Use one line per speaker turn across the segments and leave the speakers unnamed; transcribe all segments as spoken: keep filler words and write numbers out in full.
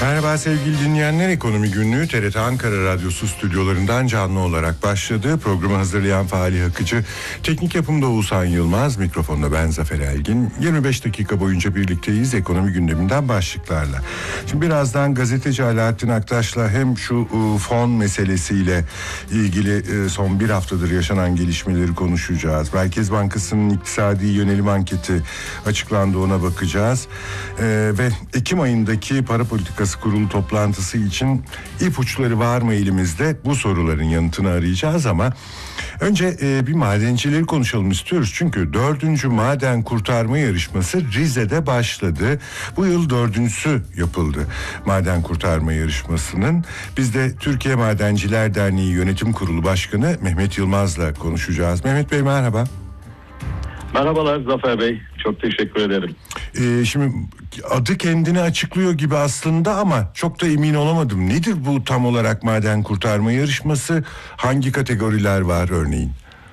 Merhaba sevgili dinleyenler, Ekonomi Günlüğü T R T Ankara Radyosu stüdyolarından canlı olarak başladı. Programı hazırlayan Fahri Akıcı, teknik yapımda Oğuzhan Yılmaz, mikrofonda ben Zafer Elgin. yirmi beş dakika boyunca birlikteyiz ekonomi gündeminden başlıklarla. Şimdi birazdan gazeteci Alaaddin Aktaş'la hem şu fon meselesiyle ilgili son bir haftadır yaşanan gelişmeleri konuşacağız. Merkez Bankası'nın iktisadi yönelim anketi açıklandı, ona bakacağız. Ee, ve Ekim ayındaki para politikası kurulu toplantısı için ipuçları var mı elimizde? Bu soruların yanıtını arayacağız ama önce e, bir madencileri konuşalım istiyoruz. Çünkü dördüncü maden kurtarma yarışması Rize'de başladı. Bu yıl dördüncüsü yapıldı maden kurtarma yarışmasının. Biz de Türkiye Madenciler Derneği Yönetim Kurulu Başkanı Mehmet Yılmaz'la konuşacağız. Mehmet Bey merhaba.
Merhabalar Zafer Bey. Çok teşekkür ederim.
Ee, şimdi adı kendini açıklıyor gibi aslında ama çok da emin olamadım. Nedir bu tam olarak maden kurtarma yarışması? Hangi kategoriler var örneğin?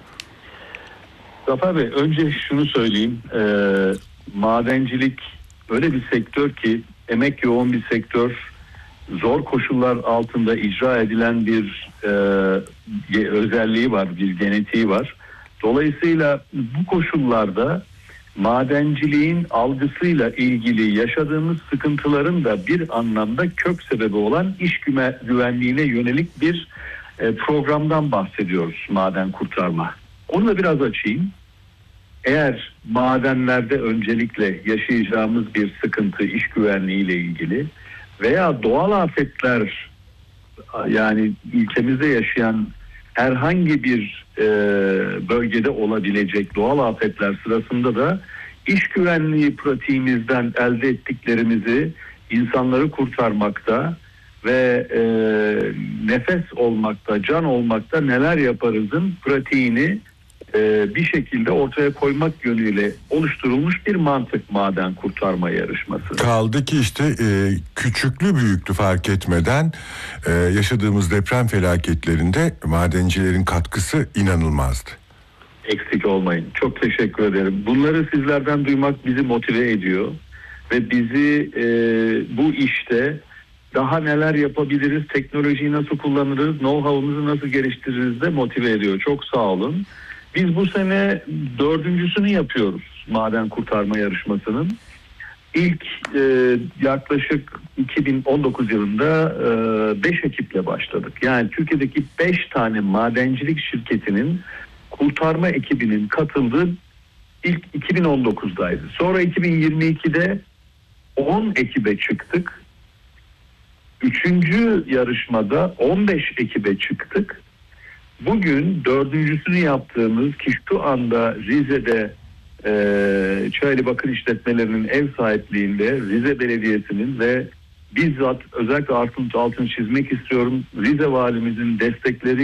Zafer Bey, önce şunu söyleyeyim. Ee, madencilik öyle bir sektör ki, emek yoğun bir sektör. Zor koşullar altında icra edilen bir e, özelliği var, bir genetiği var. Dolayısıyla bu koşullarda madenciliğin algısıyla ilgili yaşadığımız sıkıntıların da bir anlamda kök sebebi olan iş güvenliğine yönelik bir programdan bahsediyoruz, maden kurtarma. Onu da biraz açayım. Eğer madenlerde öncelikle yaşayacağımız bir sıkıntı iş güvenliğiyle ilgili veya doğal afetler, yani ülkemizde yaşayan herhangi bir e, bölgede olabilecek doğal afetler sırasında da iş güvenliği pratiğimizden elde ettiklerimizi insanları kurtarmakta ve e, nefes olmakta, can olmakta neler yaparızın pratiğini e, bir şekilde ortaya koymak yönüyle oluşturulmuş bir mantık maden kurtarma yarışması.
Kaldı ki işte e, küçüklü büyüklü fark etmeden e, yaşadığımız deprem felaketlerinde madencilerin katkısı inanılmazdı.
Eksik olmayın. Çok teşekkür ederim. Bunları sizlerden duymak bizi motive ediyor ve bizi e, bu işte daha neler yapabiliriz, teknolojiyi nasıl kullanırız, know-how'umuzu nasıl geliştiririz de motive ediyor. Çok sağ olun. Biz bu sene dördüncüsünü yapıyoruz maden kurtarma yarışmasının. İlk e, yaklaşık iki bin on dokuz yılında e, beş ekiple başladık. Yani Türkiye'deki beş tane madencilik şirketinin kurtarma ekibinin katıldığı ilk iki bin on dokuzdaydı. Sonra iki bin yirmi ikide on ekibe çıktık. Üçüncü yarışmada on beş ekibe çıktık. Bugün dördüncüsünü yaptığımız ki şu anda Rize'de e, Çayeli Bakır İşletmelerinin ev sahipliğinde Rize Belediyesi'nin ve bizzat özellikle altını, altını çizmek istiyorum, Rize Valimizin destekleri